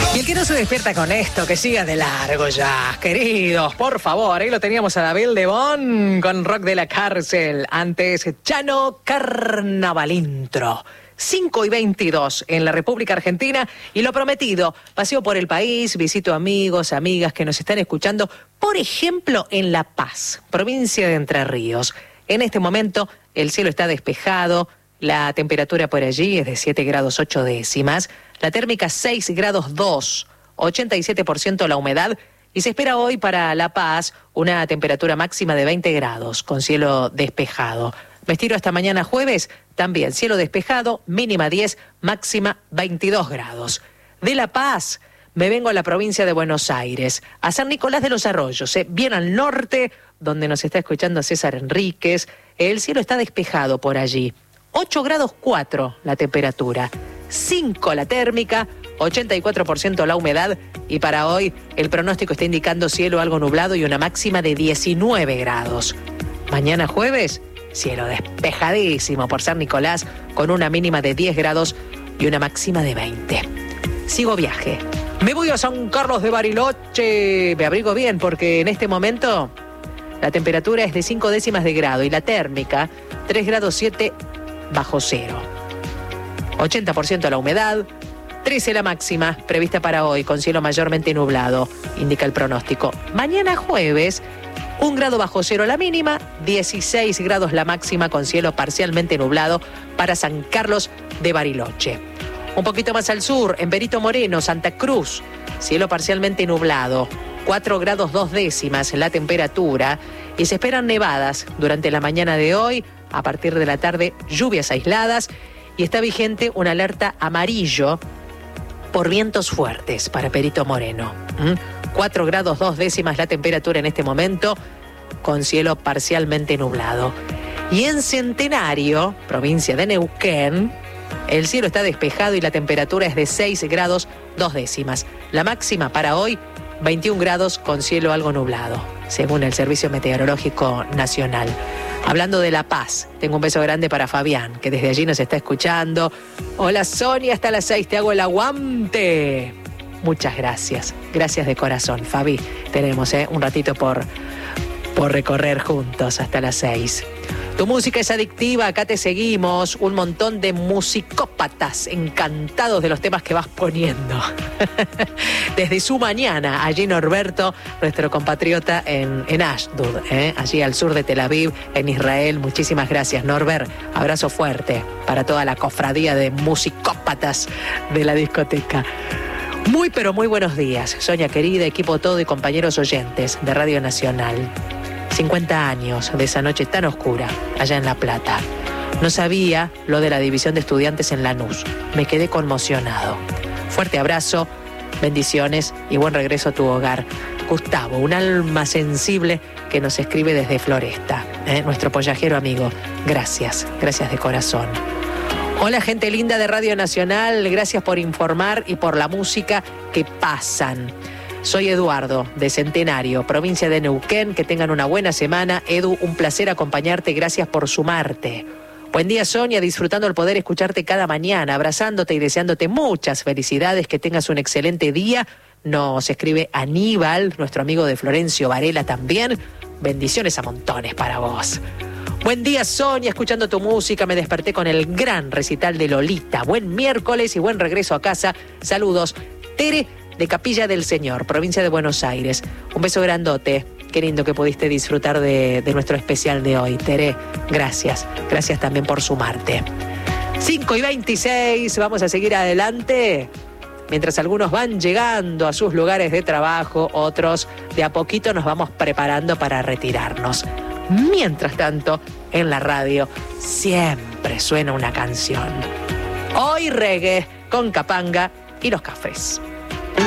Y el que no se despierta con esto, que siga de largo ya, queridos, por favor. Ahí lo teníamos a David Lebón con Rock de la Cárcel. Antes, Chano Carnavalintro. 5:22 en la República Argentina. Y lo prometido, paseo por el país, visito amigos, amigas que nos están escuchando, por ejemplo, en La Paz, provincia de Entre Ríos. En este momento, el cielo está despejado. La temperatura por allí es de 7 grados 8 décimas. La térmica 6 grados 2, 87% la humedad. Y se espera hoy para La Paz una temperatura máxima de 20 grados, con cielo despejado. Me estiro hasta mañana jueves, también cielo despejado, mínima 10, máxima 22 grados. De La Paz me vengo a la provincia de Buenos Aires, a San Nicolás de los Arroyos, bien al norte, donde nos está escuchando César Enríquez. El cielo está despejado por allí. 8 grados 4 la temperatura, 5 la térmica, 84% la humedad, y para hoy el pronóstico está indicando cielo algo nublado y una máxima de 19 grados. Mañana jueves, cielo despejadísimo por San Nicolás, con una mínima de 10 grados y una máxima de 20. Sigo viaje. Me voy a San Carlos de Bariloche. Me abrigo bien porque en este momento la temperatura es de 5 décimas de grado y la térmica 3 grados 7 bajo cero. 80% la humedad, 13 la máxima prevista para hoy, con cielo mayormente nublado, indica el pronóstico. Mañana jueves, 1 grado bajo cero la mínima, 16 grados la máxima, con cielo parcialmente nublado para San Carlos de Bariloche. Un poquito más al sur, en Perito Moreno, Santa Cruz, cielo parcialmente nublado, 4 grados 2 décimas la temperatura, y se esperan nevadas durante la mañana de hoy. A partir de la tarde, lluvias aisladas, y está vigente una alerta amarillo por vientos fuertes para Perito Moreno. 4 grados 2 décimas la temperatura en este momento, con cielo parcialmente nublado. Y en Centenario, provincia de Neuquén, el cielo está despejado y la temperatura es de 6 grados 2 décimas. La máxima para hoy, 21 grados con cielo algo nublado, según el Servicio Meteorológico Nacional. Hablando de La Paz, tengo un beso grande para Fabián, que desde allí nos está escuchando. Hola Sonia, hasta las 6, te hago el aguante. Muchas gracias, gracias de corazón, Fabi. Tenemos un ratito por recorrer juntos hasta las 6. Tu música es adictiva, acá te seguimos. Un montón de musicópatas encantados de los temas que vas poniendo. Desde su mañana, allí Norberto, nuestro compatriota en Ashdod, allí al sur de Tel Aviv, en Israel. Muchísimas gracias, Norbert. Abrazo fuerte para toda la cofradía de musicópatas de la discoteca. Muy, pero muy buenos días, Sonia querida, equipo todo y compañeros oyentes de Radio Nacional. 50 años de esa noche tan oscura, allá en La Plata. No sabía lo de la división de estudiantes en Lanús. Me quedé conmocionado. Fuerte abrazo, bendiciones y buen regreso a tu hogar. Gustavo, un alma sensible que nos escribe desde Floresta, nuestro pollajero amigo. Gracias, gracias de corazón. Hola gente linda de Radio Nacional, gracias por informar y por la música que pasan. Soy Eduardo, de Centenario, provincia de Neuquén. Que tengan una buena semana. Edu, un placer acompañarte. Gracias por sumarte. Buen día, Sonia. Disfrutando el poder escucharte cada mañana. Abrazándote y deseándote muchas felicidades. Que tengas un excelente día. Nos escribe Aníbal, nuestro amigo de Florencio Varela también. Bendiciones a montones para vos. Buen día, Sonia. Escuchando tu música me desperté con el gran recital de Lolita. Buen miércoles y buen regreso a casa. Saludos. Tere, de Capilla del Señor, provincia de Buenos Aires. Un beso grandote. Qué lindo que pudiste disfrutar de nuestro especial de hoy, Tere. Gracias. Gracias también por sumarte. 5:26, vamos a seguir adelante. Mientras algunos van llegando a sus lugares de trabajo, otros de a poquito nos vamos preparando para retirarnos. Mientras tanto, en la radio siempre suena una canción. Hoy reggae con Capanga y los Cafés.